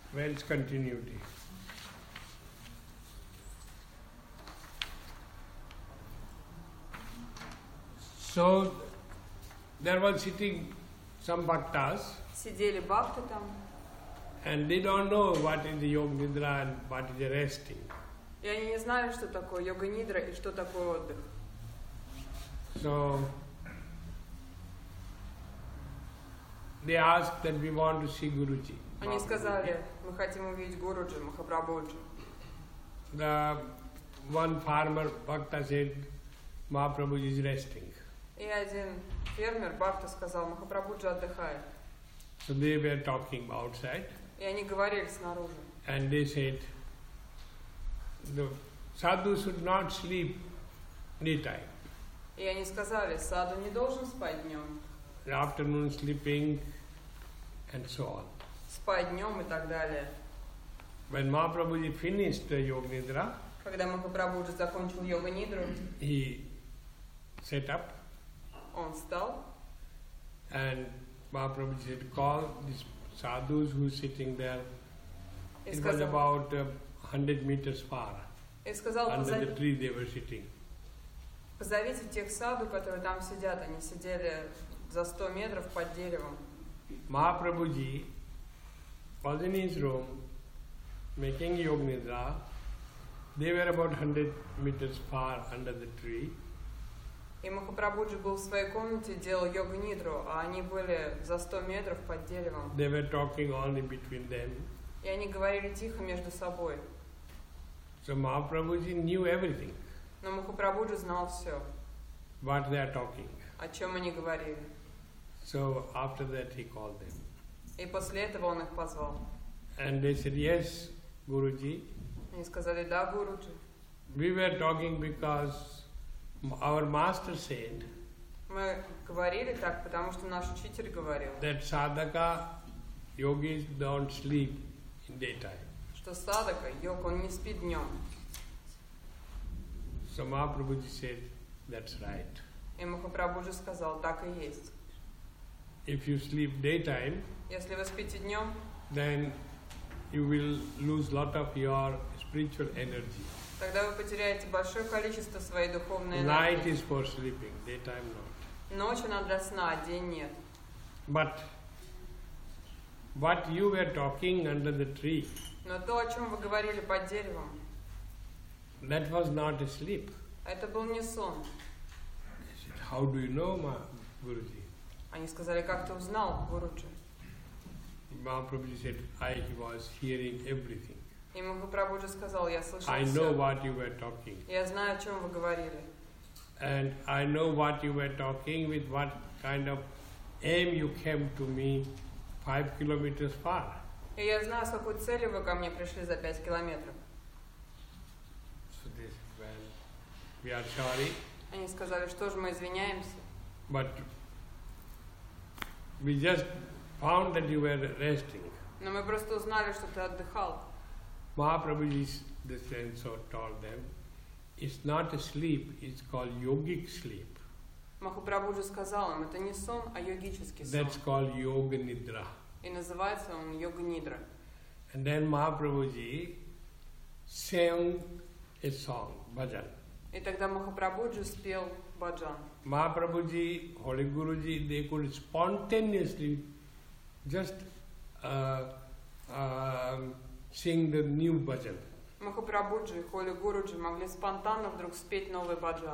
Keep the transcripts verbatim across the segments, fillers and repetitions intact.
Whence continuity? So there was sitting some bhaktas. Сидели бхакты там. And they don't know what is the yoga nidra and what is the resting. И они не знали, что такое йога-нидра и что такое отдых. So they asked that we want to see Guruji. Они сказали, мы хотим увидеть Гуруджи, Махапрабхуджи. The one farmer bhakta said, Mahaprabhu is resting. И один фермер бхакта сказал, Махапрабхуджи отдыхает. So they were talking outside. И они говорили снаружи. And they said, the sadhu should not sleep daytime. И они сказали, саду не должен спать днем. Afternoon sleeping and so on. Спать днем и так далее. When Mahaprabhuji finished the Yoga Nidra, Когда Махапрабхуджи закончил йога-нидру, he sat up он встал. and Mahaprabhuji said, call these sadhus who are sitting there. И It was сказал, about uh, one hundred meters far. и сказал Under the позови, tree they were sitting. позовите тех саду, которые там сидят. Они сидели за сто метров под деревом. Mahaprabhuji was in his room making Yoga Nidra. They were about one hundred meters far under the tree. И Махапрабхуджи был в своей комнате, делал йога-нидру, а они были за сто метров под деревом. They were talking only between them. И они говорили тихо между собой. So Mahaprabhuji knew everything, Но Махапрабхуджи знал все, what they are talking. о чем они говорили. So after that he called them. И после этого он их позвал. And they said, yes, Guruji, Они сказали, да, Гуруджи. we were talking because our master said Мы говорили так, потому что наш учитель говорил, that sadhaka yogis don't sleep in daytime. что садака, йог, он не спит днем. So Mahaprabhuji said, that's right. И Махапрабхуджи сказал, так и есть. If you sleep daytime, Если вы спите днем, then you will lose lot of your spiritual energy. тогда вы потеряете большое количество своей духовной Night энергии. is for sleeping, daytime not. Ночь она для сна, а день нет. But what you were talking under the tree, Но то, о чем вы говорили под деревом, that was not a sleep. это был не сон. I said, how do you know, Ma Guruji? Они сказали, как ты узнал, Гуруджи? Mahaprabhuji said, I was hearing everything. И Махапрабхуджи сказал, я слышал I know все. what you were talking. Я знаю, о чем вы говорили. And I know what you were talking, with what kind of aim you came to me five kilometers far. И я знаю, с какой целью вы ко мне пришли за пять километров. So they said, well, we are sorry, Они сказали, что же мы извиняемся. but we just found that you were resting. Но мы просто узнали, что ты отдыхал. Mahaprabhuji then so told them, it's not a sleep, it's called yogic sleep. Махапрабхуджи сказал им, это не сон, а йогический сон. That's called yoga nidra. И называется он йога-нидра. And then Mahaprabhuji sang a song, bhajan. И тогда Махапрабхуджи спел баджан. Mahaprabhuji, Holy Guruji, they could spontaneously just uh, uh, sing the new bhajan. Махапрабхуджи и Холи Гуруджи могли спонтанно вдруг спеть новый баджан.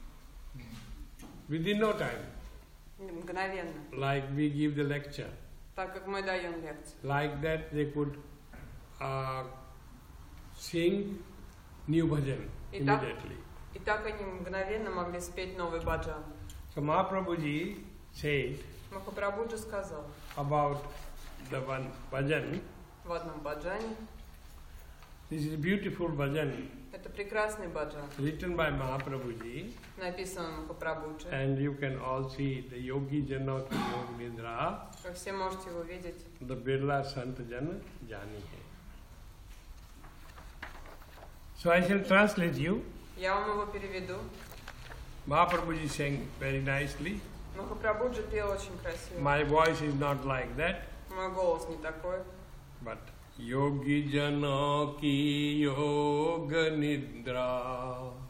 Within no time, Мгновенно. like we give the lecture. Так как мы даем лекции. Like that they could uh, sing new bhajan И так, immediately. и так они мгновенно могли спеть новый баджан. So Mahaprabhuji said Махапрабхуджи сказал about the one bhajan, в одном баджане, this is a beautiful bhajan это прекрасный баджан, written by Mahaprabhuji, написан Махапрабхуджи. and you can all see the Yogi Jana ki Yoga Nidra, Вы все можете его видеть. the Birla Sant Jana Jani hai. So I shall translate you. Я вам его переведу. Mahaprabhuji sang very nicely. Махапрабхуджи пел очень красиво. My voice is not like that, Мой голос не такой, but योगी जनों की योग निद्रा